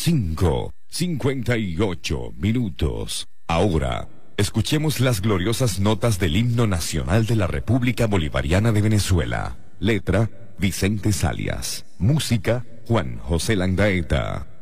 5:58. Ahora, escuchemos las gloriosas notas del himno nacional de la República Bolivariana de Venezuela. Letra, Vicente Salias. Música, Juan José Landaeta.